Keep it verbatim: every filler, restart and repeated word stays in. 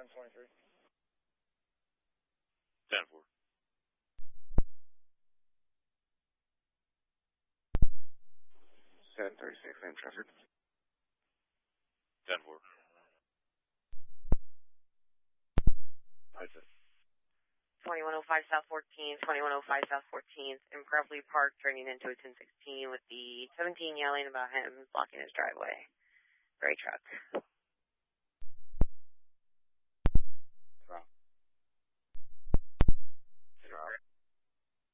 ten twenty-three. ten four. seven thirty-six, same traffic. ten four. I said. twenty-one oh five South fourteenth, twenty-one oh five South fourteenth, improperly parked, turning into a ten sixteen with the seventeen yelling about him blocking his driveway. Gray truck. Drop. Drop.